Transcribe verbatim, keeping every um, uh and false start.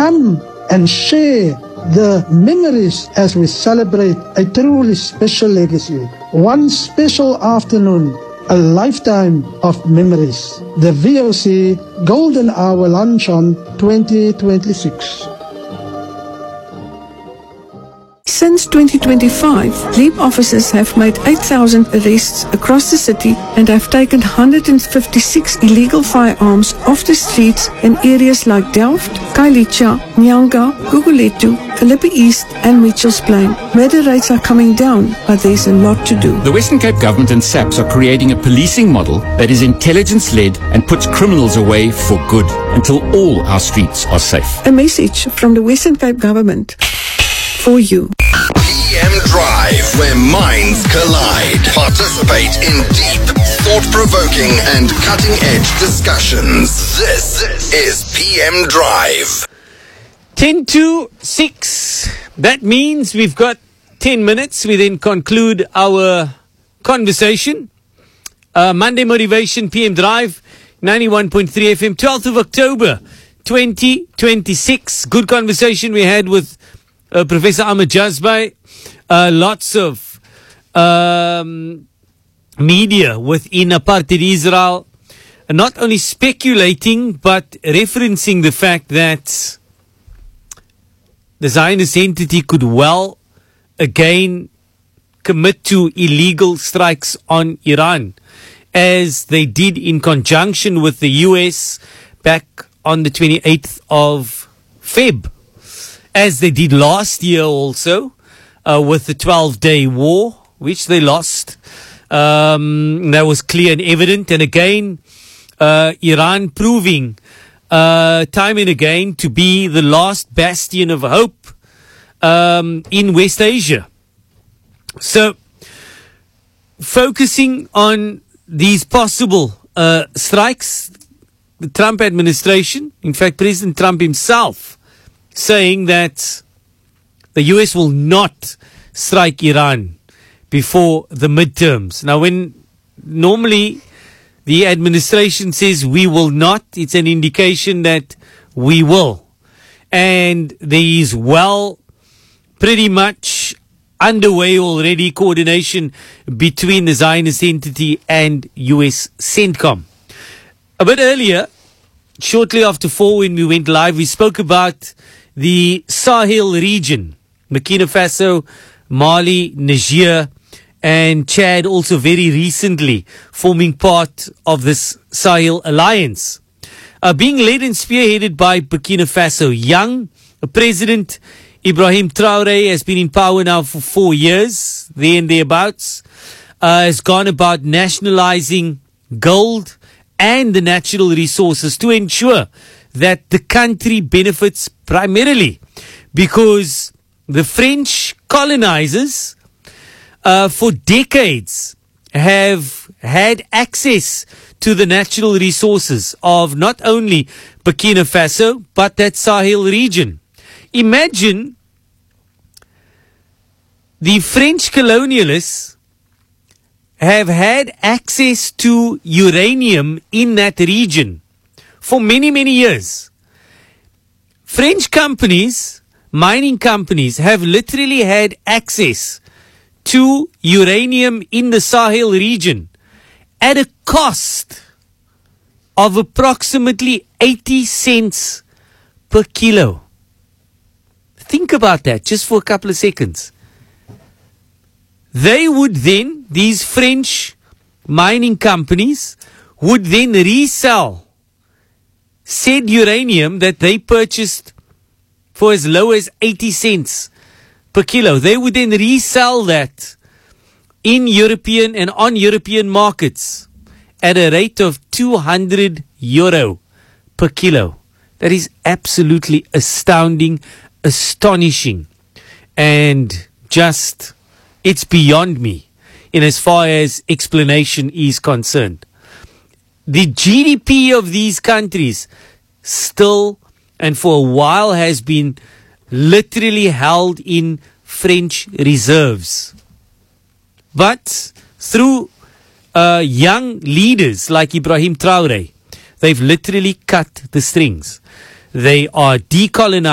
come and share the memories as we celebrate a truly special legacy. One special afternoon, a lifetime of memories. The V O C Golden Hour Luncheon twenty twenty-six. Since twenty twenty-five, LEAP officers have made eight thousand arrests across the city and have taken one hundred fifty-six illegal firearms off the streets in areas like Delft, Khayelitsha, Nyanga, Gugulethu, Philippi East and Mitchells Plain. Murder rates are coming down, but there's a lot to do. The Western Cape government and SAPS are creating a policing model that is intelligence-led and puts criminals away for good until all our streets are safe. A message from the Western Cape government for you. P M Drive, where minds collide. Participate in deep, thought-provoking and cutting-edge discussions. This is P M Drive. ten to six. That means we've got ten minutes. We then conclude our conversation. Uh, Monday Motivation, P M Drive, ninety-one point three F M, twelfth of October, twenty twenty-six. Good conversation we had with uh, Professor Ahmed Jazbai. Uh, lots of um, media within apartheid Israel, not only speculating, but referencing the fact that the Zionist entity could well again commit to illegal strikes on Iran, as they did in conjunction with the U S back on the twenty-eighth of February, as they did last year also uh, with the twelve-day war, which they lost. Um, that was clear and evident. And again, uh, Iran proving Uh, time and again to be the last bastion of hope um, in West Asia. So, focusing on these possible uh, strikes, the Trump administration, in fact, President Trump himself, saying that the U S will not strike Iran before the midterms. Now, when normally the administration says we will not, it's an indication that we will. And there is well pretty much underway already coordination between the Zionist entity and U S CENTCOM. A bit earlier, shortly after four when we went live, we spoke about the Sahel region, Burkina Faso, Mali, Niger, and Chad also very recently forming part of this Sahel alliance. Uh, being led and spearheaded by Burkina Faso. Young President Ibrahim Traoré has been in power now for four years, there and thereabouts, uh, has gone about nationalizing gold and the natural resources to ensure that the country benefits primarily because the French colonizers Uh, for decades have had access to the natural resources of not only Burkina Faso, but that Sahel region. Imagine the French colonialists have had access to uranium in that region for many, many years. French companies, mining companies, have literally had access to uranium in the Sahel region at a cost of approximately eighty cents per kilo. Think about that just for a couple of seconds. They would then, these French mining companies, would then resell said uranium that they purchased for as low as eighty cents per kilo. They would then resell that in European and on European markets at a rate of two hundred euro per kilo. That is absolutely astounding, astonishing, and just, it's beyond me in as far as explanation is concerned. The G D P of these countries still and for a while has been literally held in French reserves. But through uh, young leaders like Ibrahim Traoré, they've literally cut the strings. They are decolonizing